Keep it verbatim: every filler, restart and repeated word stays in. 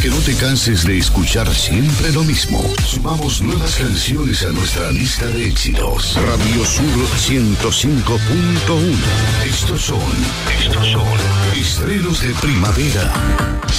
que no te canses de escuchar siempre lo mismo. Sumamos nuevas canciones a nuestra lista de éxitos. Radio Sur ciento cinco punto uno. Estos son, estos son estrenos de primavera.